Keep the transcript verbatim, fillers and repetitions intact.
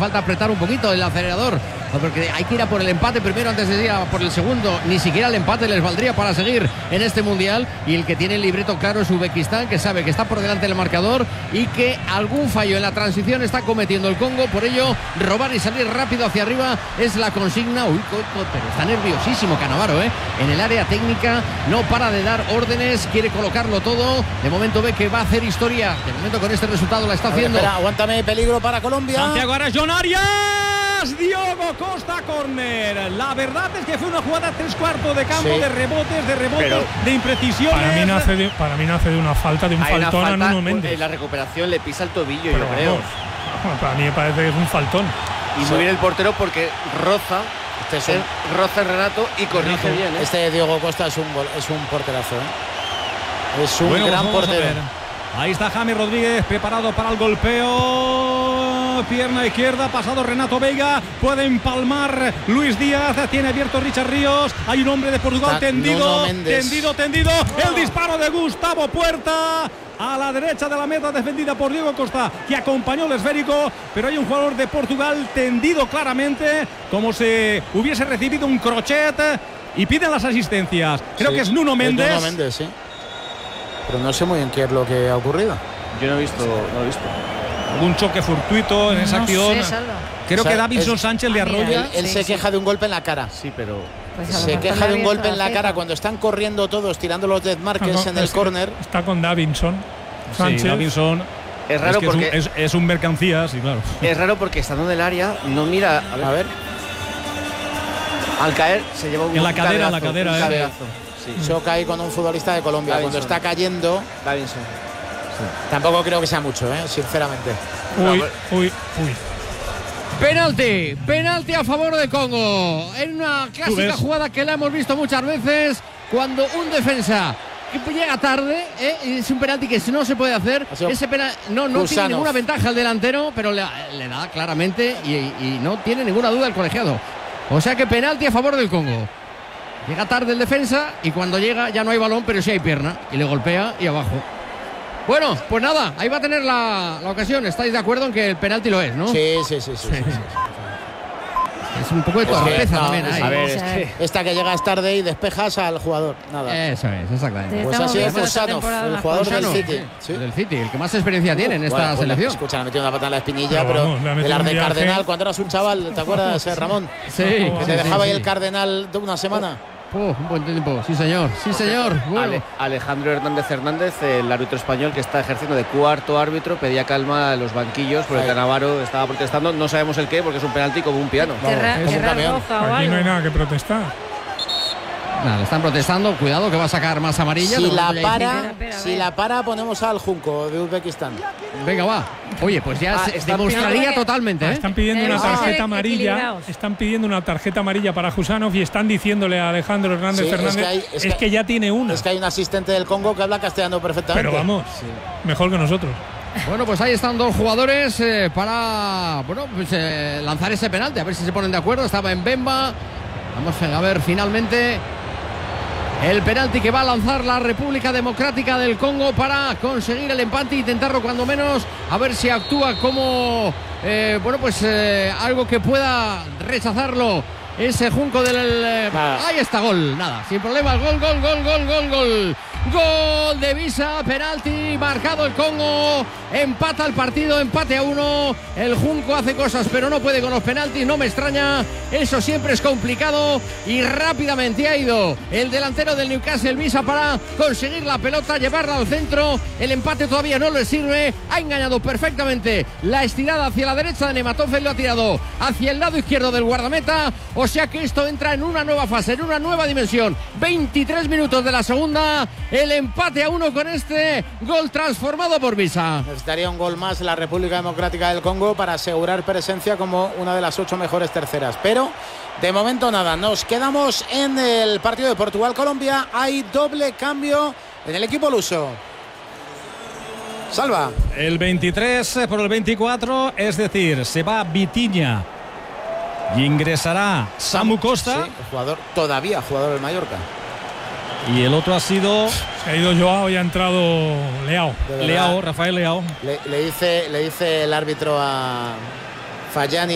falta apretar un poquito el acelerador, porque hay que ir a por el empate primero antes de ir a por el segundo. Ni siquiera el empate les valdría para seguir en este mundial, y el que tiene el libreto claro es Uzbekistán, que sabe que está por delante del marcador y que algún fallo en la transición está cometiendo el Congo. Por ello, robar y salir rápido hacia arriba es la consigna. Uy, pero está nerviosísimo Cannavaro, ¿eh? En el área técnica no para de dar órdenes, quiere colocarlo todo. De momento ve que va a hacer historia. De momento con este resultado la está ver, haciendo. Espera, aguántame, peligro para Colombia. Santiago Arrasón Arias, Diogo Costa, córner. La verdad es que fue una jugada tres cuartos de campo, sí. de rebotes, de rebotes, pero de imprecisiones. Para mí nace de, para mí nace de una falta, de un Hay faltón falta, a Nuno Méndez. En la recuperación le pisa el tobillo, pero yo creo. Vamos, para mí me parece que es un faltón. Y muy bien el portero porque roza, este es el, roza el Renato y corrige Renato. bien. ¿eh? Este Diogo Costa es un, es un porterazo, ¿eh? Es un bueno, gran pues portero. Ahí está James Rodríguez preparado para el golpeo. Pierna izquierda, pasado Renato Veiga. Puede empalmar Luis Díaz. Tiene abierto Richard Ríos. Hay un hombre de Portugal está tendido, tendido, tendido. Oh. El disparo de Gustavo Puerta a la derecha de la meta, defendida por Diego Costa, que acompañó el esférico. Pero hay un jugador de Portugal tendido claramente, como si hubiese recibido un crochet. Y piden las asistencias. Creo sí, que es Nuno Méndez. Es Nuno Méndez, sí. Pero no sé muy bien qué es lo que ha ocurrido. Yo no he visto, no he visto. Algún choque fortuito en esa no acción. Sé, Creo o sea, que Davinson es, Sánchez le arrolla. Él, él sí, se sí. queja de un golpe en la cara. Sí, pero pues se queja de un golpe en la cara cuando están corriendo todos, tirando los death markers no, no, en el córner. Está con Davinson Sánchez. Sí, Davinson. Es raro es porque es un, es, es un mercancía, sí, claro. Es raro porque estando en el área no mira. A ver. A ver. Al caer se lleva un en la cadera, caderazo, la cadera, un eh. caderazo. Sí. Choca ahí con un futbolista de Colombia. Davinson. Cuando está cayendo. Davinson. Sí. Tampoco creo que sea mucho, ¿eh? Sinceramente. Uy, uy, uy. Penalti, penalti a favor de Congo. En una clásica jugada que la hemos visto muchas veces, cuando un defensa que llega tarde, ¿eh? Es un penalti que no se puede hacer. Ese penal, no, no tiene ninguna ventaja el delantero, pero le, le da claramente y, y no tiene ninguna duda el colegiado. O sea que penalti a favor del Congo. Llega tarde el defensa y cuando llega ya no hay balón, pero sí hay pierna y le golpea y abajo. Bueno, pues nada, ahí va a tener la, la ocasión. ¿Estáis de acuerdo en que el penalti lo es, no? Sí, sí, sí, sí, sí, sí, sí. Es un poco de torpeza no, también. A ver, es que esta que llegas tarde y despejas al jugador. Nada. Eso es, exactamente. Pues así es Kusanov, el jugador del City. Sí. Del City, el que más experiencia tiene en esta bueno, selección. Pues, escucha, le ha metido una pata en la espinilla, pero, pero el Arde Cardenal, cuando eras un chaval, ¿te acuerdas, eh, Ramón? Sí. Que sí, te dejaba sí, ahí sí. el Cardenal de una semana. Oh, un buen tiempo, sí señor, sí señor. Bueno. Ale, Alejandro Hernández Hernández, el árbitro español que está ejerciendo de cuarto árbitro, pedía calma a los banquillos porque Cannavaro estaba protestando, no sabemos el qué porque es un penalti como un piano. Vamos, es un camión. Aquí no hay nada que protestar. Nada, le están protestando, cuidado que va a sacar más amarilla. Si la para, si la para ponemos al Junco de Uzbekistán. Venga, va. Oye, pues ya ah, se demostraría que, totalmente. ¿eh? Están pidiendo una tarjeta amarilla. Están pidiendo una tarjeta amarilla para Kusanov y están diciéndole a Alejandro Hernández sí, Fernández es, que, hay, es, es que, que ya tiene una. Es que hay un asistente del Congo que habla castellano perfectamente. Pero vamos, sí. Mejor que nosotros. Bueno, pues ahí están dos jugadores eh, para bueno, pues, eh, lanzar ese penalti. A ver si se ponen de acuerdo. Estaba en Bemba. Vamos a ver finalmente el penalti que va a lanzar la República Democrática del Congo para conseguir el empate e intentarlo cuando menos, a ver si actúa como eh, bueno pues eh, algo que pueda rechazarlo ese Junco del eh, ahí está, gol, nada, sin problemas, gol, gol, gol, gol, gol, gol gol de Visa, penalti marcado el Congo, empata el partido, empate a uno. El Junco hace cosas pero no puede con los penaltis, no me extraña, eso siempre es complicado. Y rápidamente ha ido el delantero del Newcastle, Visa, para conseguir la pelota, llevarla al centro. El empate todavía no le sirve, ha engañado perfectamente la estirada hacia la derecha de Nematov, lo ha tirado hacia el lado izquierdo del guardameta. O sea que esto entra en una nueva fase, en una nueva dimensión. veintitrés minutos de la segunda, el empate a uno con este gol transformado por Visa. Necesitaría un gol más la República Democrática del Congo para asegurar presencia como una de las ocho mejores terceras. Pero de momento nada, nos quedamos en el partido de Portugal-Colombia. Hay doble cambio en el equipo luso. Salva. El veintitrés por el veinticuatro, es decir, se va Vitinha y ingresará Samu Costa. Sí, el jugador, todavía jugador del Mallorca. Y el otro ha sido... Se ha ido Joao y ha entrado Leao. Leao, Rafael Leao. Le, le, dice, le dice el árbitro a Fayani